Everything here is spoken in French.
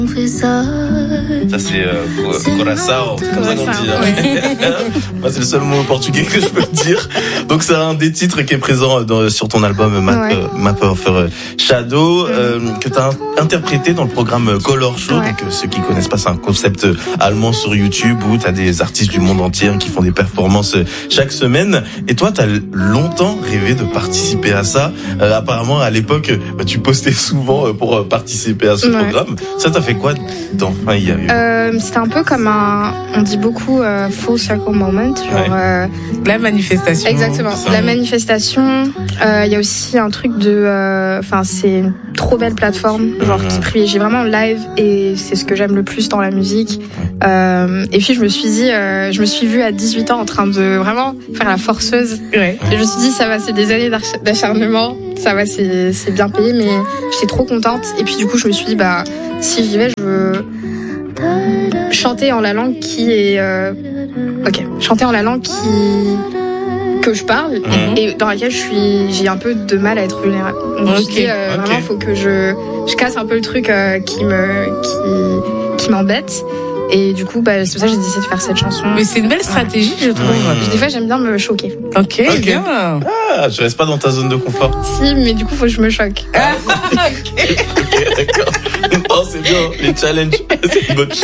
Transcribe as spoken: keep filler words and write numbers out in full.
Ça c'est euh, Coração, c'est comme ça qu'on dit. Hein. Moi c'est le seul mot portugais que je peux dire. Donc c'est un des titres qui est présent dans, sur ton album Map, ouais. euh, Map of Shadow, euh, que tu as interprété dans le programme Color Show. Ouais. Donc ceux qui connaissent pas, c'est un concept allemand sur YouTube où tu as des artistes du monde entier qui font des performances chaque semaine. Et toi tu as longtemps rêvé de participer à ça. Euh, apparemment à l'époque bah, tu postais souvent pour participer à ce ouais. programme. Ça t'a fait quoi d'enfin y arriver? euh, C'était un peu comme un, on dit beaucoup euh, full circle moment, genre ouais. euh, la manifestation. Exactement, ça. La manifestation. Il euh, y a aussi un truc de, enfin euh, c'est une trop belle plateforme, genre mmh. qui privilégie vraiment le live et c'est ce que j'aime le plus dans la musique. Euh, et puis je me suis dit, euh, je me suis vue à dix-huit ans en train de vraiment faire la forceuse. Ouais. Et je me suis dit ça va, c'est des années d'acharnement, ça va, c'est c'est bien payé, mais j'étais trop contente. Et puis du coup je me suis dit bah si j'y vais, je veux chanter en la langue qui est euh... ok, chanter en la langue qui que je parle mmh. et dans laquelle je suis, j'ai un peu de mal à être vulnérable. Donc okay. je dis euh, okay. vraiment faut que je je casse un peu le truc euh, qui me qui qui m'embête. Et du coup, bah, c'est pour ça que j'ai décidé de faire cette chanson. Mais c'est une belle stratégie, je trouve. Mmh. Des fois, j'aime bien me choquer. Ok, okay. bien. Ah, tu restes pas dans ta zone de confort. Si, mais du coup, faut que je me choque. Ah, ok. Ok, d'accord. Non, c'est bien, les challenges. C'est une bonne chose.